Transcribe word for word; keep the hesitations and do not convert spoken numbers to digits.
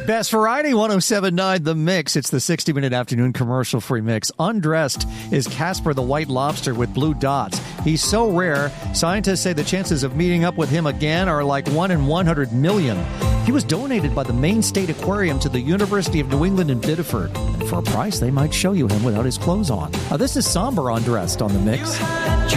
Best Variety, one oh seven point nine The Mix. It's the sixty-minute afternoon commercial-free mix. Undressed is Casper the White Lobster with blue dots. He's so rare, scientists say the chances of meeting up with him again are like one in one hundred million. He was donated by the Maine State Aquarium to the University of New England in Biddeford. And for a price, they might show you him without his clothes on. Now, this is Somber Undressed on The Mix.